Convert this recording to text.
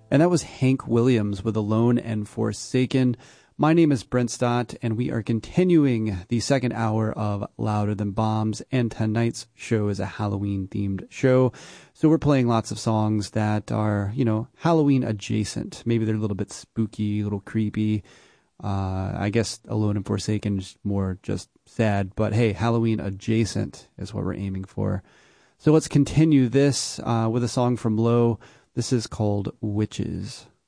And that was Hank Williams with Alone and Forsaken. My name is Brent Stott, and we are continuing the second hour of Louder Than Bombs, and tonight's show is a Halloween-themed show. So we're playing lots of songs that are, Halloween adjacent. Maybe they're a little bit spooky, a little creepy. I guess Alone and Forsaken is more just sad, but hey, Halloween adjacent is what we're aiming for. So let's continue this with a song from Low. This is called Witches.